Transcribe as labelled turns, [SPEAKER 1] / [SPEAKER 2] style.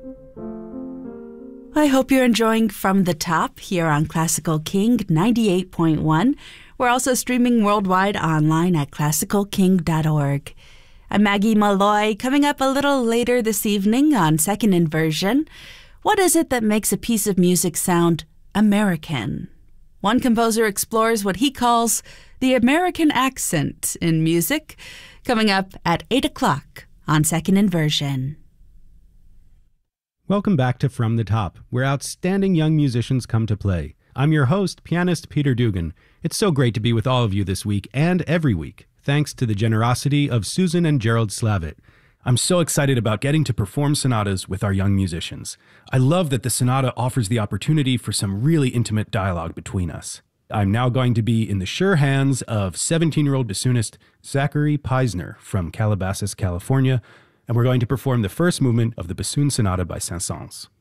[SPEAKER 1] I hope you're enjoying From the Top here on Classical King 98.1. We're also streaming worldwide online at classicalking.org. I'm Maggie Malloy. Coming up a little later this evening on Second Inversion, what is it that makes a piece of music sound American? One composer explores what he calls the American accent in music. Coming up at 8 o'clock on Second Inversion.
[SPEAKER 2] Welcome back to From the Top, where outstanding young musicians come to play. I'm your host, pianist Peter Dugan. It's so great to be with all of you this week and every week, thanks to the generosity of Susan and Gerald Slavitt. I'm so excited about getting to perform sonatas with our young musicians. I love that the sonata offers the opportunity for some really intimate dialogue between us. I'm now going to be in the sure hands of 17-year-old bassoonist Zachary Peisner from Calabasas, California, and we're going to perform the first movement of the Bassoon Sonata by Saint-Saëns.